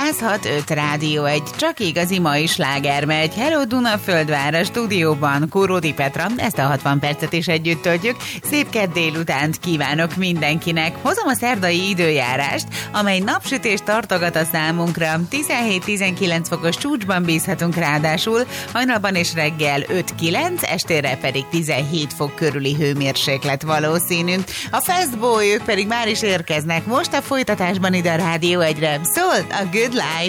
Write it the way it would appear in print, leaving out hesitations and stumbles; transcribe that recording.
106.5 Rádió 1, csak igazi mai sláger megy. Hello Dunaföldvár, a stúdióban Kóródi Petra, ezt a 60 percet is együtt töltjük. Szép kedd délutánt kívánok mindenkinek. Hozom a szerdai időjárást, amely napsütést tartogat a számunkra. 17-19 fokos csúcsban bízhatunk ráadásul, hajnalban és reggel 5-9, estére pedig 17 fok körüli hőmérséklet valószínű. A Fastboy, ők pedig már is érkeznek most a folytatásban ide a Rádió 1-re. Szólt a Good Life!